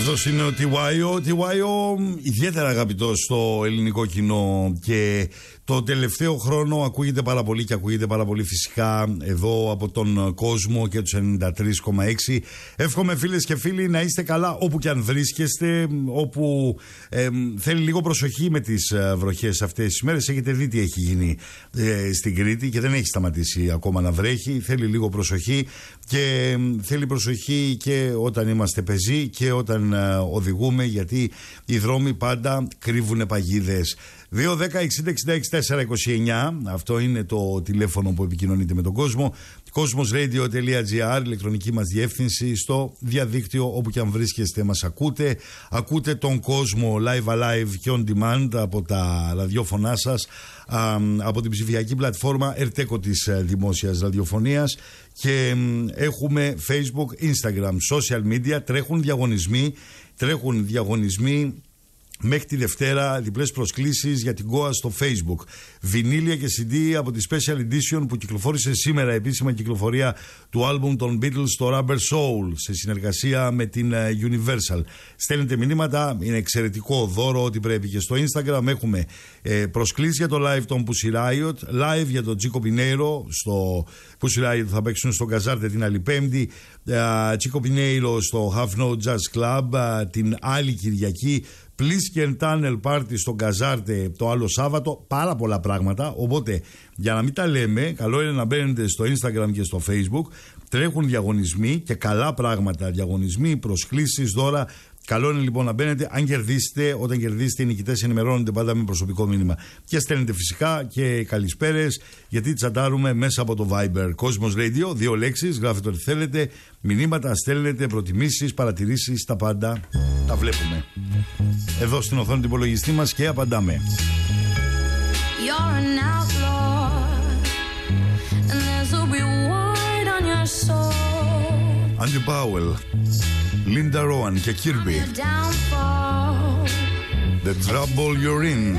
Αυτός είναι ο TYO, ιδιαίτερα αγαπητός στο ελληνικό κοινό και το τελευταίο χρόνο ακούγεται πάρα πολύ και ακούγεται πάρα πολύ φυσικά εδώ από τον κόσμο και τους 93,6. Εύχομαι φίλες και φίλοι να είστε καλά όπου και αν βρίσκεστε, όπου θέλει λίγο προσοχή με τις βροχές αυτές τις μέρες. Έχετε δει τι έχει γίνει στην Κρήτη και δεν έχει σταματήσει ακόμα να βρέχει. Θέλει λίγο προσοχή και θέλει προσοχή και όταν είμαστε πεζοί και όταν οδηγούμε, γιατί οι δρόμοι πάντα κρύβουν παγίδες. 2-10-60-66-4-29. Αυτό είναι το τηλέφωνο που επικοινωνείτε με τον κόσμο. Cosmosradio.gr, ηλεκτρονική μας διεύθυνση. Στο διαδίκτυο, όπου και αν βρίσκεστε, μας ακούτε. Ακούτε τον κόσμο live alive και on demand από τα ραδιόφωνά σας, από την ψηφιακή πλατφόρμα Ερτέκο της δημόσιας ραδιοφωνίας. Και έχουμε Facebook, Instagram, social media. Τρέχουν διαγωνισμοί μέχρι τη Δευτέρα, διπλές προσκλήσεις για την Goa στο Facebook. Βινίλια και CD από τη Special Edition που κυκλοφόρησε σήμερα, επίσημα κυκλοφορία του άλμπουμ των Beatles, το Rubber Soul, σε συνεργασία με την Universal. Στέλνετε μηνύματα, είναι εξαιρετικό δώρο, ό,τι πρέπει. Και στο Instagram έχουμε προσκλήσεις για το live των Pussy Riot, live για τον Chico Pinheiro, στο Pussy Riot θα παίξουν στο Καζάρτε την άλλη Πέμπτη, Chico Pinheiro στο Half Note Jazz Club την άλλη Κυριακή, Please and Tunnel Party στο Καζάρτε το άλλο Σάββατο. Πάρα πολλά πράγματα. Οπότε, για να μην τα λέμε, καλό είναι να μπαίνετε στο Instagram και στο Facebook. Τρέχουν διαγωνισμοί και καλά πράγματα. Διαγωνισμοί, προσκλήσεις, δώρα. Καλό είναι λοιπόν να μπαίνετε. Αν κερδίσετε, όταν κερδίσετε, οι νικητές ενημερώνονται πάντα με προσωπικό μήνυμα. Και στέλνετε φυσικά και καλησπέρες, γιατί τσαντάρουμε μέσα από το Viber. Cosmos Radio, 2 λέξεις, γράφετε ό,τι θέλετε. Μηνύματα στέλνετε, προτιμήσεις, παρατηρήσεις, τα πάντα τα βλέπουμε εδώ στην οθόνη του υπολογιστή μας και απαντάμε. Andy Powell, Linda Rowan και Kirby. The trouble you're in.